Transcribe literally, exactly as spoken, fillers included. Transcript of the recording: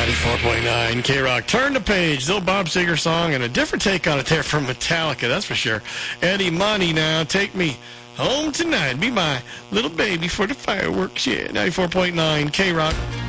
ninety-four point nine K-Rock. Turn the page. Little Bob Seger song and a different take on it there from Metallica, that's for sure. Eddie Money now. Take me home tonight. Be my little baby for the fireworks. Yeah, ninety-four point nine K-Rock.